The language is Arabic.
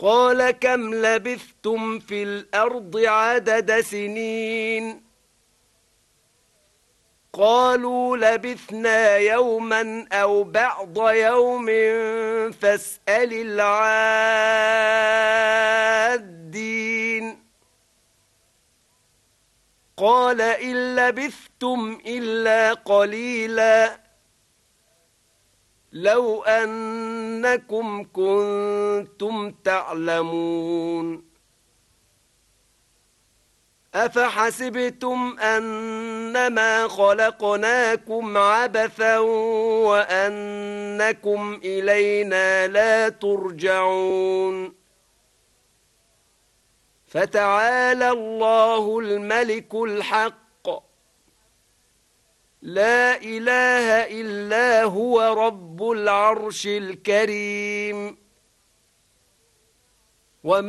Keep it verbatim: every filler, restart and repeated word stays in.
قال كم لبثتم في الأرض عدد سنين قالوا لبثنا يوما أو بعض يوم فاسأل العادين قال إن لبثتم إلا قليلا لو أنكم كنتم تعلمون أفحسبتم أنما خلقناكم عبثا وأنكم إلينا لا ترجعون فتعالى الله الملك الحق لا إله إلا هو رب العرش الكريم وما